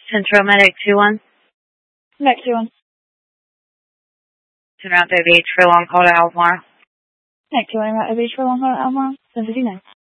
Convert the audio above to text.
Central Medic 2-1. Medic 2-1. Turn out the beach for long call to Alphamore. Medic 2-1, right, the beach for long call at Alphamore. 7:59.